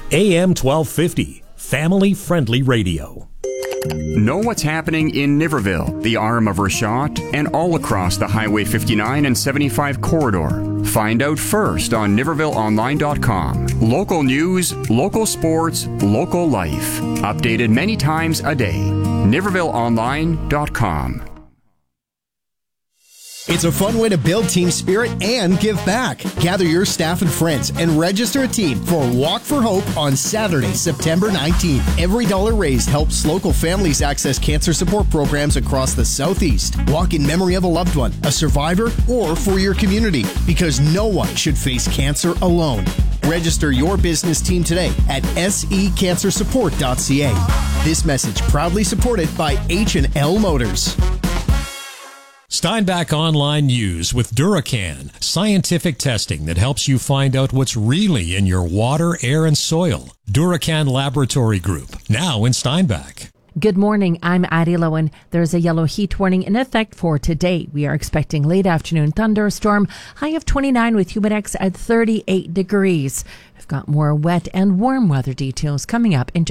AM 1250, family-friendly radio. Know what's happening in Niverville, the arm of Rashot, and all across the Highway 59 and 75 corridor. Find out first on NivervilleOnline.com. Local news, local sports, local life. Updated many times a day. NivervilleOnline.com. It's a fun way to build team spirit and give back. Gather your staff and friends and register a team for Walk for Hope on Saturday, September 19th. Every dollar raised helps local families access cancer support programs across the Southeast. Walk in memory of a loved one, a survivor, or for your community, because no one should face cancer alone. Register your business team today at secancersupport.ca. This message proudly supported by H&L Motors. Steinbach Online News with Duracan, scientific testing that helps you find out what's really in your water, air, and soil. Duracan Laboratory Group, now in Steinbach. Good morning, I'm Addie Lowen. There's a yellow heat warning in effect for today. We are expecting late afternoon thunderstorm, high of 29 with humidex at 38 degrees. We've got more wet and warm weather details coming up in